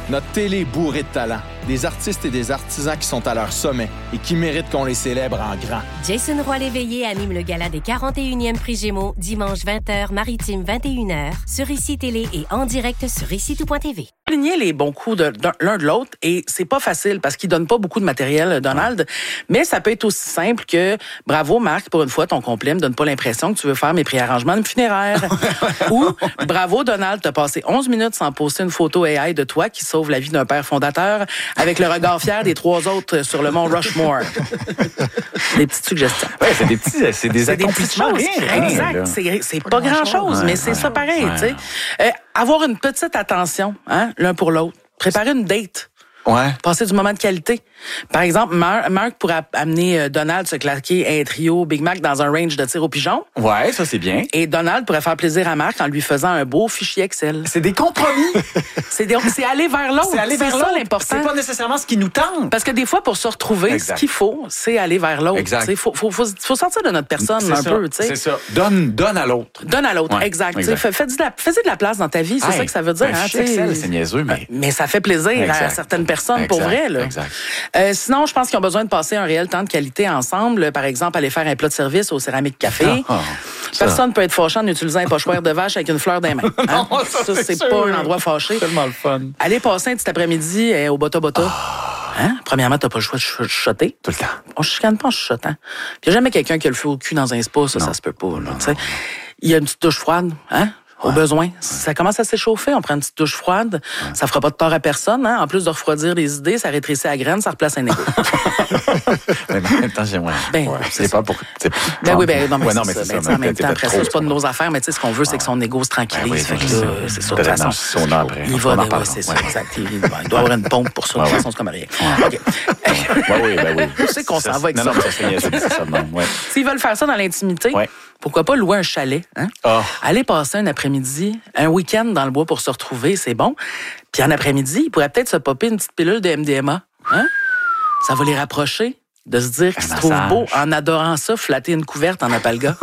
Notre télé est bourrée de talent. Des artistes et des artisans qui sont à leur sommet et qui méritent qu'on les célèbre en grand. Jason Roy-Léveillé anime le gala des 41e Prix Gémeaux dimanche 20h, maritime 21h, sur ICI Télé et en direct sur ICITout.tv. Souligner les bons coups de l'un de l'autre et c'est pas facile parce qu'il donne pas beaucoup de matériel, Donald, mais ça peut être aussi simple que bravo Marc, pour une fois ton complet me donne pas l'impression que tu veux faire mes préarrangements de funéraire. Ou bravo Donald, t'as passé 11 minutes sans poster une photo AI de toi qui sauve la vie d'un père fondateur avec le regard fier des 3 autres sur le mont Rushmore. Des petites suggestions. Ouais, c'est des accomplissements. Exact, c'est pas grand-chose, mais c'est ça pareil, tu sais. Avoir une petite attention, hein, l'un pour l'autre. Préparer une date. Ouais. Passer du moment de qualité. Par exemple, Marc pourrait amener Donald se claquer un trio Big Mac dans un range de tir au pigeon. Ouais, ça c'est bien. Et Donald pourrait faire plaisir à Marc en lui faisant un beau fichier Excel. C'est des compromis. C'est aller vers l'autre. C'est ça l'important. C'est pas nécessairement ce qui nous tente. Parce que des fois, pour se retrouver, exact. ce qu'il faut, c'est aller vers l'autre. Exact. Faut sortir de notre personne peu. T'sais. C'est ça. Donne à l'autre. Donne à l'autre, ouais, exact. Fais de la place dans ta vie, c'est ça que ça veut dire. Un fichier Excel, c'est niaiseux, mais ça fait plaisir à certaines personnes, pour vrai. Là. Exact. Sinon, je pense qu'ils ont besoin de passer un réel temps de qualité ensemble. Par exemple, aller faire un plat de service au Céramique Café. Personne ne peut être fâché en utilisant un pochoir de vache avec une fleur dans les mains. Hein? Non, ça, c'est pas un endroit fâché. C'est tellement le fun. Aller passer un petit après-midi au Bota Bota. Hein? Premièrement, t'as pas le choix de chuchoter. Tout le temps. On chicane pas en chuchotant. Puis il n'y a jamais quelqu'un qui a le feu au cul dans un spa, ça se peut pas. Il y a une petite douche froide, hein? Au besoin. Ça commence à s'échauffer, on prend une petite douche froide. Ça fera pas de tort à personne. Hein? En plus de refroidir les idées, ça rétrécit la graine, ça replace un égo. Mais en même temps, j'aimerais. C'est pas pour... Non, mais non, mais c'est c'est ça. En même temps, après ça, c'est pas de nos affaires, mais tu sais, ce qu'on veut, c'est que son égo se tranquillise. C'est ça, de toute façon. Il va, c'est ça, exact. Il doit avoir une pompe pour ça. De toute façon, c'est comme rien. OK. Oui. Je sais qu'on s'en va avec ça. Non, ça serait ça. S'ils veulent faire ça dans l'intimité, pourquoi pas louer un chalet? Hein? Aller passer un après-midi, un week-end dans le bois pour se retrouver, c'est bon. Puis en après-midi, il pourrait peut-être se popper une petite pilule de MDMA. Hein? Ça va les rapprocher de se dire qu'ils se trouvent beaux en adorant ça, flatter une couverte en apalga.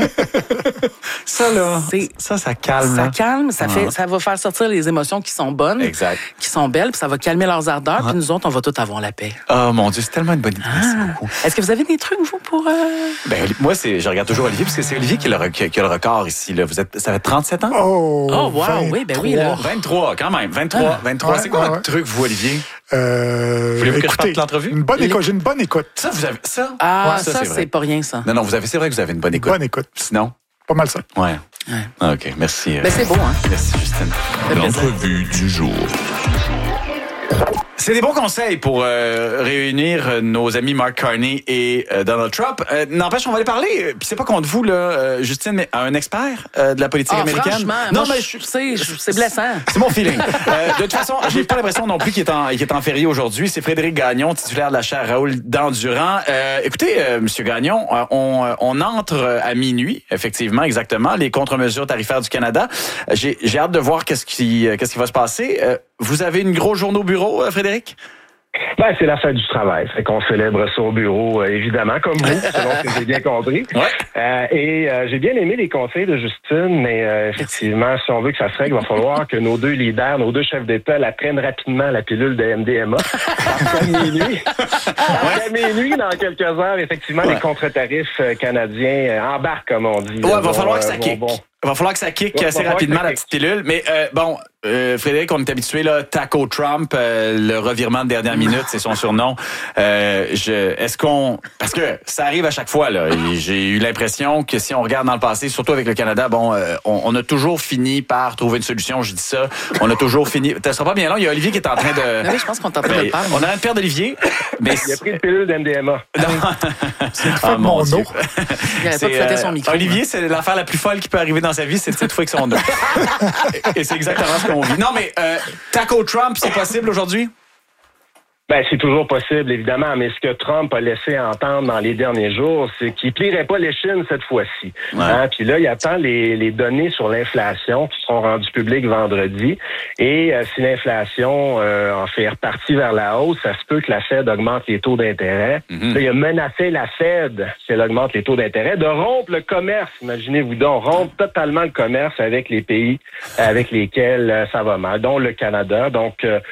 Ça, là, ça calme. Ça calme, ça va faire sortir les émotions qui sont bonnes, qui sont belles, puis ça va calmer leurs ardeurs, puis nous autres, on va tous avoir la paix. Oh mon Dieu, c'est tellement une bonne idée. Merci beaucoup. Est-ce que vous avez des trucs, vous, pour... moi, je regarde toujours Olivier, parce que c'est Olivier qui a le record ici. Là. Ça fait 37 ans? Oh wow, oui, ben oui. Là. 23, quand même. 23. C'est quoi votre truc, vous, Olivier? Voulez-vous que je parte l'entrevie? J'ai une bonne écoute. Ça, vous avez ça? Ça, c'est pas rien, ça. Non, c'est vrai que vous avez une bonne écoute. Bonne écoute. Sinon? Pas mal ça. Ouais. OK, merci. Mais c'est beau, hein? Merci, Justine. L'entrevue du jour. C'est des bons conseils pour réunir nos amis Mark Carney et Donald Trump. N'empêche, on va aller parler, puis c'est pas contre vous, là, Justine, mais à un expert de la politique américaine. Franchement, non, mais c'est blessant. C'est mon feeling. De toute façon, j'ai pas l'impression non plus qu'il est en férié aujourd'hui. C'est Frédéric Gagnon, titulaire de la chaire Raoul Dandurand. Écoutez, Monsieur Gagnon, on entre à minuit, effectivement, exactement, les contre-mesures tarifaires du Canada. J'ai hâte de voir qu'est-ce qui va se passer. Vous avez une grosse journée au bureau, Frédéric? C'est la fête du travail. Fait qu'on célèbre ça au bureau, évidemment, comme vous, selon ce que j'ai bien compris. J'ai bien aimé les conseils de Justine, mais effectivement, si on veut que ça se règle, il va falloir que nos deux leaders, nos deux chefs d'État, la prennent rapidement, la pilule de MDMA. Après minuit. Après minuit, dans quelques heures, effectivement, les contre-tarifs canadiens embarquent, comme on dit. Il va falloir que ça kick. Il va falloir que ça kick assez rapidement, la petite pilule. Mais Frédéric, on est habitué, là, Taco Trump, le revirement de dernière minute, c'est son surnom. Parce que ça arrive à chaque fois, là. J'ai eu l'impression que si on regarde dans le passé, surtout avec le Canada, on a toujours fini par trouver une solution, je dis ça. On a toujours fini. Ça sera pas bien long. Il y a Olivier qui est en train de... Oui, je pense qu'on est en train de le perdre. On a un père d'Olivier. Mais il a pris une pilule d'MDMA. C'est mon Dieu. Il n'avait pas de flatter son micro. Olivier, c'est l'affaire la plus folle qui peut arriver dans sa vie, c'est de cette fois que son dos. Et c'est exactement ce qu'on vit. Non, mais Taco Trump, c'est possible aujourd'hui? C'est toujours possible, évidemment, mais ce que Trump a laissé entendre dans les derniers jours, c'est qu'il plierait pas l'échine cette fois-ci. Puis là, il attend les données sur l'inflation qui seront rendues publiques vendredi. Et si l'inflation en fait repartie vers la hausse, ça se peut que la Fed augmente les taux d'intérêt. Là, il a menacé la Fed, si elle augmente les taux d'intérêt, de rompre le commerce. Imaginez-vous donc, rompre totalement le commerce avec les pays avec lesquels ça va mal, dont le Canada. Donc,